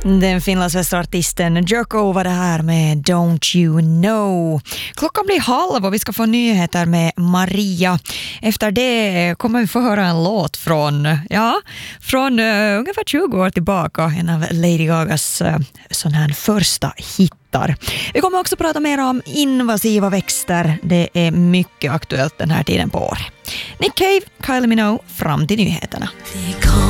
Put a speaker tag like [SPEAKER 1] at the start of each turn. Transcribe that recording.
[SPEAKER 1] Den finlandssvenska artisten Jerko var det här med Don't You Know. Klockan blir 12 och vi ska få nyheter med Maria. Efter det kommer vi få höra en låt från ungefär 20 år tillbaka. En av Lady Gagas sån här första hittar. Vi kommer också prata mer om invasiva växter. Det är mycket aktuellt den här tiden på året. Nick Cave, Kylie Minogue, fram till nyheterna.